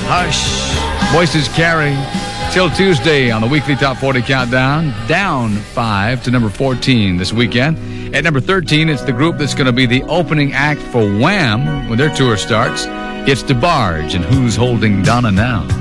Hush. Voices Carry. Till Tuesday on the weekly Top 40 Countdown. Down 5 to number 14 this weekend. At number 13, it's the group that's going to be the opening act for Wham when their tour starts. It's DeBarge and Who's Holding Donna Now.